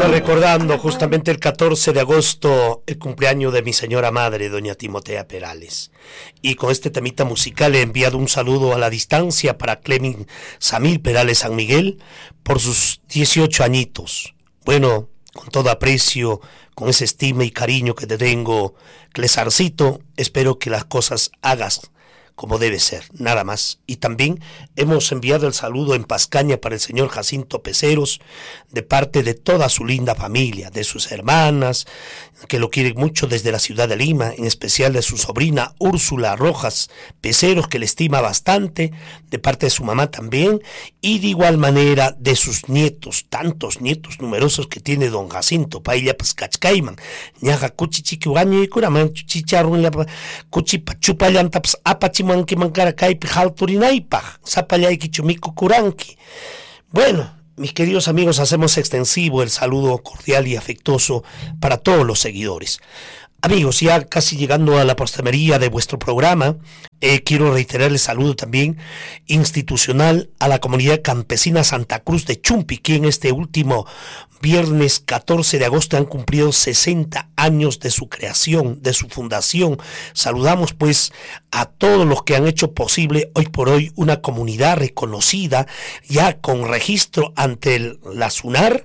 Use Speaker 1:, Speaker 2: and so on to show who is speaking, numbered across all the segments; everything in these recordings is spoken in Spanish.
Speaker 1: recordando justamente el 14 de agosto el cumpleaños de mi señora madre, doña Timotea Perales. Y con este temita musical he enviado un saludo a la distancia para Clemin Samil Perales San Miguel por sus 18 añitos. Bueno, con todo aprecio, con ese estima y cariño que te tengo, Clesarcito, espero que las cosas hagas como debe ser, nada más. Y también hemos enviado el saludo en Pascaña para el señor Jacinto Peceros, de parte de toda su linda familia, de sus hermanas, que lo quieren mucho desde la ciudad de Lima, en especial de su sobrina Úrsula Rojas Peceros, que le estima bastante, de parte de su mamá también, y de igual manera de sus nietos, tantos nietos numerosos que tiene don Jacinto, paella pascachcaiman, ñaja cuchichiquiuaño y curaman chicharrón la cuchipachupallantaps apachim manki mankara kaypi halturinaypaj sapallayki chumiko kuranki. Bueno, mis queridos amigos, hacemos extensivo el saludo cordial y afectuoso para todos los seguidores. Amigos, ya casi llegando a la postrimería de vuestro programa, quiero reiterar el saludo también institucional a la comunidad campesina Santa Cruz de Chumpi, que en este último viernes 14 de agosto han cumplido 60 años de su creación, de su fundación. Saludamos pues a todos los que han hecho posible hoy por hoy una comunidad reconocida, ya con registro ante la SUNAR,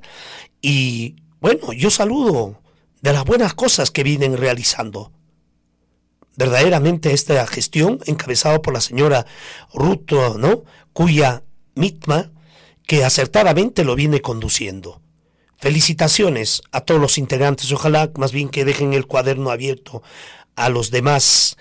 Speaker 1: y bueno, yo saludo de las buenas cosas que vienen realizando. Verdaderamente esta gestión, encabezada por la señora Ruth, ¿no?, cuya mitma, que acertadamente lo viene conduciendo. Felicitaciones a todos los integrantes, ojalá más bien que dejen el cuaderno abierto a los demás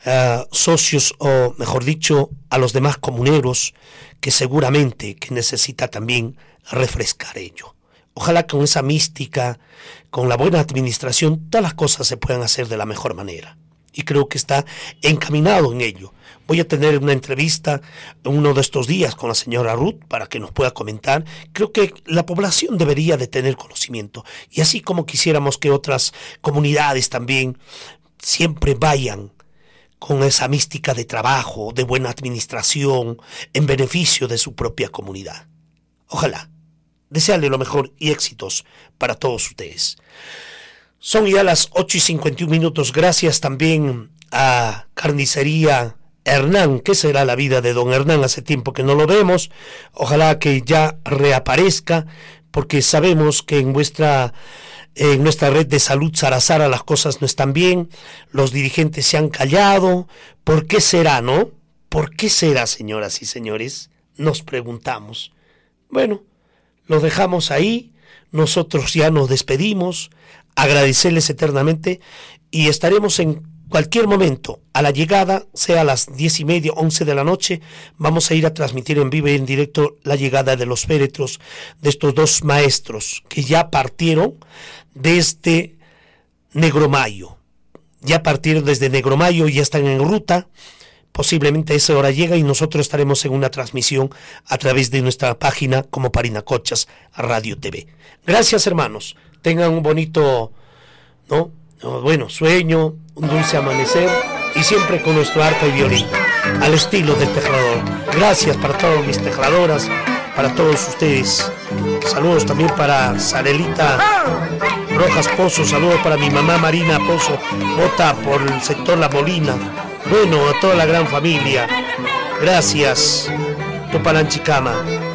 Speaker 1: socios, o mejor dicho, a los demás comuneros, que seguramente que necesita también refrescar ello. Ojalá con esa mística, con la buena administración, todas las cosas se puedan hacer de la mejor manera. Y creo que está encaminado en ello. Voy a tener una entrevista uno de estos días con la señora Ruth para que nos pueda comentar. Creo que la población debería de tener conocimiento. Y así como quisiéramos que otras comunidades también siempre vayan con esa mística de trabajo, de buena administración, en beneficio de su propia comunidad. Ojalá. Desearle lo mejor y éxitos para todos ustedes. Son ya las 8:51. Gracias también a Carnicería Hernán. ¿Qué será la vida de don Hernán? Hace tiempo que no lo vemos. Ojalá que ya reaparezca, porque sabemos que en nuestra red de salud Sarazara las cosas no están bien. Los dirigentes se han callado. ¿Por qué será, no? ¿Por qué será, señoras y señores? Nos preguntamos. Bueno, lo dejamos ahí, nosotros ya nos despedimos, agradecerles eternamente y estaremos en cualquier momento, a la llegada, sea a las 10:30, 11 de la noche, vamos a ir a transmitir en vivo y en directo la llegada de los féretros de estos dos maestros que ya partieron desde Negromayo. Ya partieron desde Negromayo y ya están en ruta. Posiblemente a esa hora llega y nosotros estaremos en una transmisión a través de nuestra página como Parinacochas Radio TV. Gracias, hermanos. Tengan un bonito, sueño, un dulce amanecer y siempre con nuestro arpa y violín, al estilo del tejador. Gracias para todas mis tejadoras, para todos ustedes. Saludos también para Sarelita Rojas Pozo, saludos para mi mamá Marina Pozo, vota por el sector La Molina. Bueno, a toda la gran familia, gracias, Topalanchicama.